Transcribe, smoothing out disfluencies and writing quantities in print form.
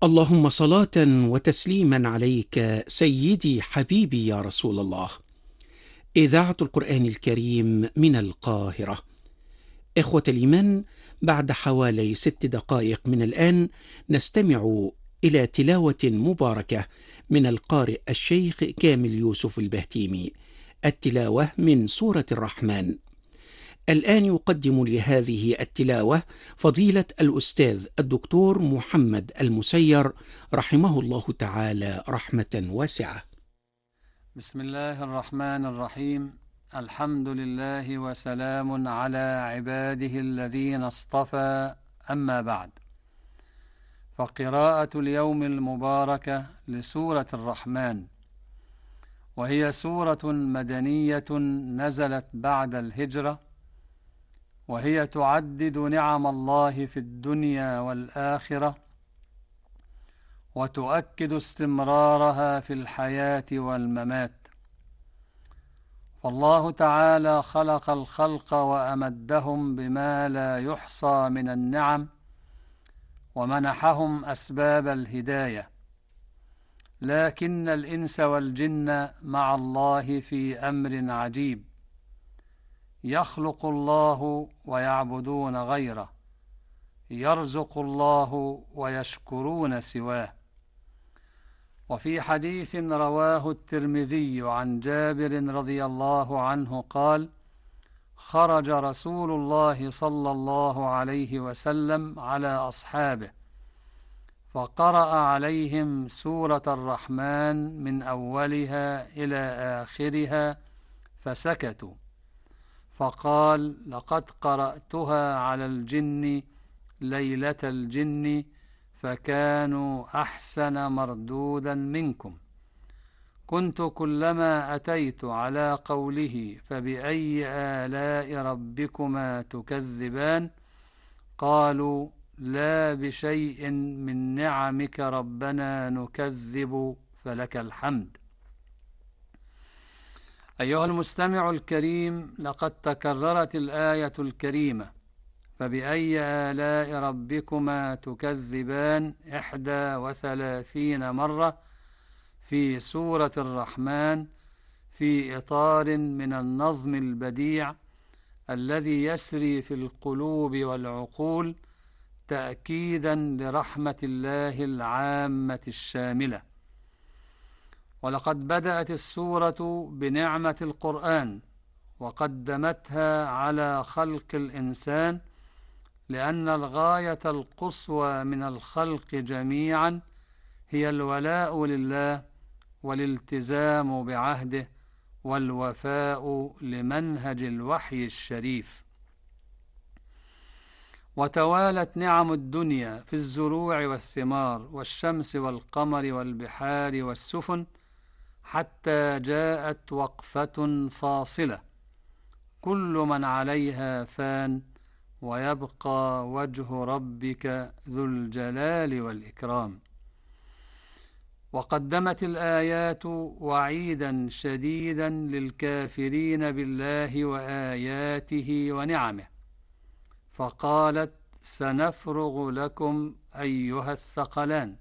اللهم صلاة وتسليما عليك سيدي حبيبي يا رسول الله. إذاعة القرآن الكريم من القاهرة. إخوة الإيمان، بعد حوالي 6 دقائق من الآن نستمع إلى تلاوة مباركة من القارئ الشيخ كامل يوسف البهتيمي، التلاوة من سورة الرحمن. الآن يقدم لهذه التلاوة فضيلة الأستاذ الدكتور محمد المسير رحمه الله تعالى رحمة واسعة. بسم الله الرحمن الرحيم. الحمد لله وسلام على عباده الذين اصطفى، أما بعد، فقراءة اليوم المباركة لسورة الرحمن، وهي سورة مدنية نزلت بعد الهجرة، وهي تعدد نعم الله في الدنيا والآخرة، وتؤكد استمرارها في الحياة والممات. فالله تعالى خلق الخلق وأمدهم بما لا يحصى من النعم، ومنحهم أسباب الهداية، لكن الإنس والجن مع الله في أمر عجيب، يخلق الله ويعبدون غيره، يرزق الله ويشكرون سواه. وفي حديث رواه الترمذي عن جابر رضي الله عنه قال: خرج رسول الله صلى الله عليه وسلم على أصحابه فقرأ عليهم سورة الرحمن من أولها إلى آخرها فسكتوا، فقال: لقد قرأتها على الجن ليلة الجن فكانوا أحسن مردودا منكم. كنت كلما أتيت على قوله فبأي آلاء ربكما تكذبان قالوا: لا بشيء من نعمك ربنا نكذب فلك الحمد. أيها المستمع الكريم، لقد تكررت الآية الكريمة فبأي آلاء ربكما تكذبان 31 مرة في سورة الرحمن، في إطار من النظم البديع الذي يسري في القلوب والعقول، تأكيدا لرحمة الله العامة الشاملة. ولقد بدأت السورة بنعمة القرآن، وقدمتها على خلق الإنسان، لأن الغاية القصوى من الخلق جميعا هي الولاء لله والالتزام بعهده والوفاء لمنهج الوحي الشريف. وتوالت نعم الدنيا في الزروع والثمار والشمس والقمر والبحار والسفن، حتى جاءت وقفة فاصلة: كل من عليها فان ويبقى وجه ربك ذو الجلال والإكرام. وقدمت الآيات وعيدا شديدا للكافرين بالله وآياته ونعمه، فقالت: سنفرغ لكم أيها الثقلان.